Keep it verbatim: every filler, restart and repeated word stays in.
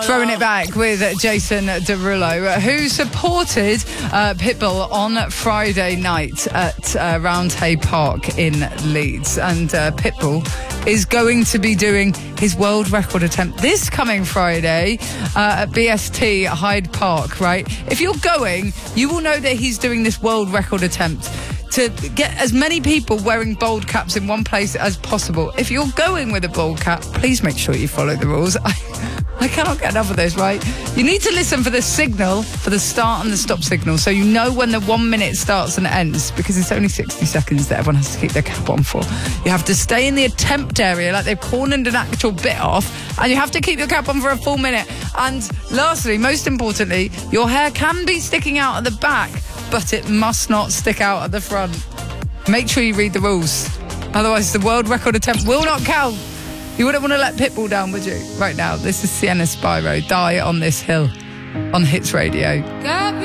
Throwing it back with Jason Derulo, who supported uh, Pitbull on Friday night at uh, Roundhay Park in Leeds. And uh, Pitbull is going to be doing his world record attempt this coming Friday uh, at B S T Hyde Park, right? If you're going, you will know that he's doing this world record attempt to get as many people wearing bald caps in one place as possible. If you're going with a bald cap, please make sure you follow the rules. I, I cannot get enough of this, right? You need to listen for the signal, for the start and the stop signal, so you know when the one minute starts and ends, because it's only sixty seconds that everyone has to keep their cap on for. You have to stay in the attempt area like they've cornered an actual bit off, and you have to keep your cap on for a full minute. And lastly, most importantly, your hair can be sticking out at the back, but it must not stick out at the front. Make sure you read the rules. Otherwise, the world record attempt will not count. You wouldn't want to let Pitbull down, would you? Right now, this is Sienna Spyro, Die on This Hill, on Hits Radio.